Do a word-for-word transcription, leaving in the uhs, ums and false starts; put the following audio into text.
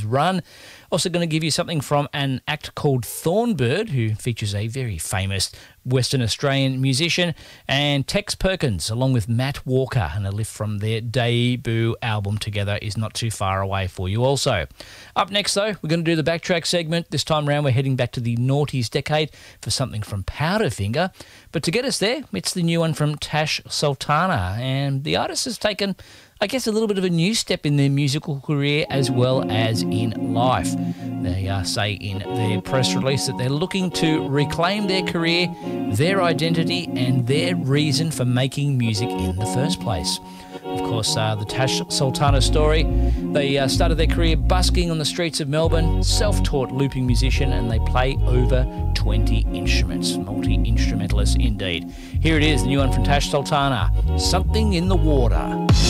Year's Run. Also going to give you something from an act called Thornbird, who features a very famous Western Australian musician, and Tex Perkins, along with Matt Walker, and a lift from their debut album Together Is Not Too Far Away for you also. Up next, though, we're going to do the Backtrack segment. This time around, we're heading back to the noughties decade for something from Powderfinger. But to get us there, it's the new one from Tash Sultana, and the artist has taken, I guess, a little bit of a new step in their musical career as well as in life. They uh, say in their press release that they're looking to reclaim their career, their identity and their reason for making music in the first place. Of course, uh, the Tash Sultana story, they uh, started their career busking on the streets of Melbourne, self-taught looping musician, and they play over twenty instruments, multi-instrumentalist indeed. Here it is, the new one from Tash Sultana, Something in the Water.